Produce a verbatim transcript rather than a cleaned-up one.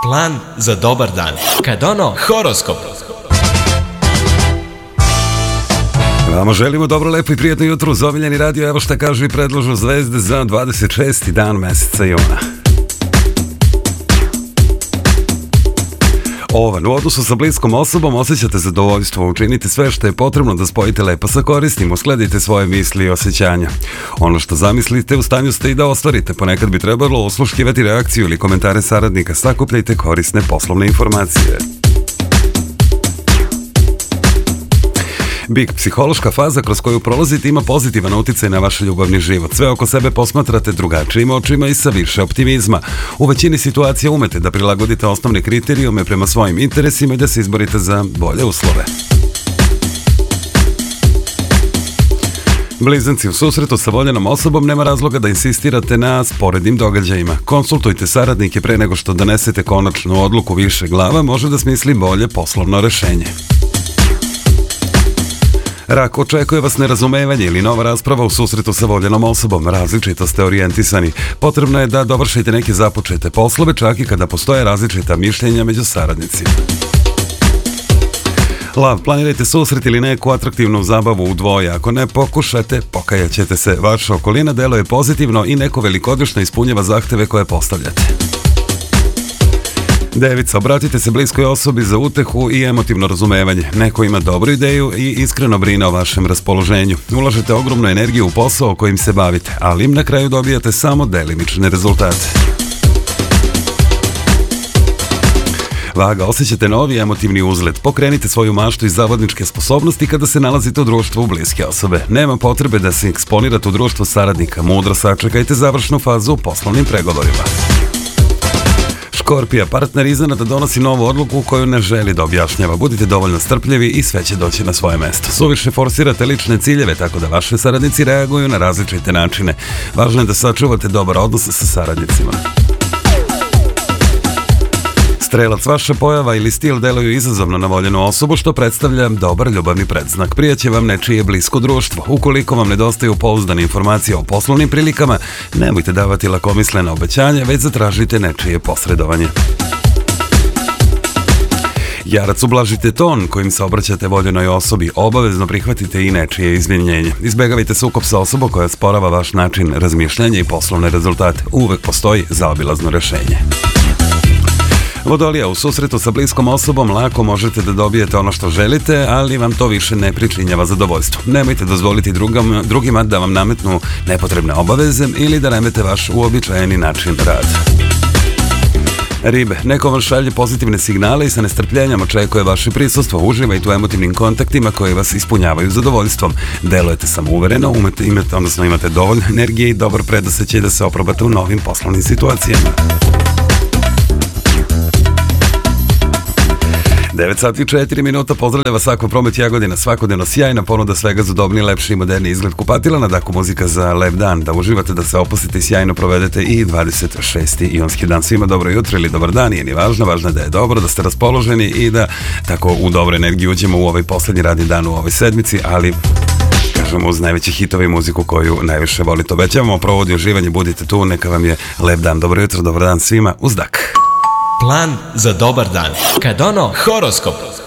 Plan za dobar dan. Kad ono, horoskop. Vama želimo dobro, lepo i prijatno jutro uz omiljeni radio. Evo šta kažu i predložu zvezde za dvadeset šesti dan meseca juna. Ovan, u odnosu sa bliskom osobom osjećate zadovoljstvo, učinite sve što je potrebno da spojite lepo sa korisnim, uskladite svoje misli i osjećanja. Ono što zamislite u stanju ste i da ostvarite, ponekad bi trebalo osluškivati reakciju ili komentare saradnika, sakupljajte korisne poslovne informacije. Bik, psihološka faza kroz koju prolazite ima pozitivan uticaj na vaš ljubavni život. Sve oko sebe posmatrate drugačijim očima i sa više optimizma. U većini situacija umete da prilagodite osnovne kriterijume prema svojim interesima i da se izborite za bolje uslove. Blizanci, u susretu sa voljenom osobom nema razloga da insistirate na sporednim događajima. Konsultujte saradnike pre nego što donesete konačnu odluku, više glava može da smisli bolje poslovno rešenje. Rak, očekuje vas nerazumevanje ili nova rasprava u susretu sa voljenom osobom. Različito ste orijentisani. Potrebno je da dovršite neke započete poslove, čak i kada postoje različita mišljenja među saradnicima. Lav, planirajte susret ili neku atraktivnu zabavu u dvoje. Ako ne pokušate, pokajaćete se. Vaša okolina deluje pozitivno i neko velikodušno ispunjava zahteve koje postavljate. Devica, obratite se bliskoj osobi za utehu i emotivno razumevanje. Neko ima dobru ideju i iskreno brine o vašem raspoloženju. Ulažete ogromnu energiju u posao kojim se bavite, ali im na kraju dobijate samo delimične rezultate. Vaga, osjećate novi emotivni uzlet. Pokrenite svoju maštu i zavodničke sposobnosti kada se nalazite u društvu bliske osobe. Nema potrebe da se eksponirate u društvu saradnika. Mudro sačekajte završnu fazu u poslovnim pregovorima. Škorpija, partner iznenada donosi novu odluku koju ne želi da objašnjava. Budite dovoljno strpljivi i sve će doći na svoje mesto. Suviše forsirate lične ciljeve, tako da vaši saradnici reaguju na različite načine. Važno je da sačuvate dobar odnos sa saradnicima. Strelac, vaša pojava ili stil deluju izazovno na voljenu osobu, što predstavlja dobar ljubavni predznak. Prijaće vam nečije blisko društvo. Ukoliko vam nedostaju pouzdane informacije o poslovnim prilikama, nemojte davati lakomislena obećanja, već zatražite nečije posredovanje. Jarac, ublažite ton kojim se obraćate voljenoj osobi. Obavezno prihvatite i nečije izvinjenje. Izbegavajte sukob sa osobom koja sporava vaš način razmišljanja i poslovne rezultate. Uvek postoji zaobilazno rešenje. Vodolija, u susretu sa bliskom osobom lako možete da dobijete ono što želite, ali vam to više ne pričinjava zadovoljstvo. Nemojte dozvoliti drugam, drugima da vam nametnu nepotrebne obaveze ili da remete vaš uobičajeni način rada. Ribe, neko vam šalje pozitivne signale i sa nestrpljenjem očekuje vaše prisustvo. Uživajte u emotivnim kontaktima koji vas ispunjavaju zadovoljstvom. Delujete samouvereno, umete, imate, odnosno imate dovoljno energije i dobar predosećaj da se oprobate u novim poslovnim situacijama. devet sati i četiri minuta, pozdravljava Akva Promet Jagodina, svakodnevno sjajna ponuda svega za udobniji, lepši i moderni izgled kupatila, na Daku muzika za lep dan, da uživate, da se opustite i sjajno provedete i dvadeset šesti ionski dan. Svima dobro jutro ili dobar dan, nije ni važno, važno je da je dobro, da ste raspoloženi i da tako u dobru energiju uđemo u ovaj poslednji radni dan u ovoj sedmici, ali kažemo uz najveće hitove i muziku koju najviše volite. Obećavamo provodi uživanje, budite tu, neka vam je lep dan, dobro jutro, dobar dan svima, uz Dak. Plan za dobar dan. Kad ono, horoskop.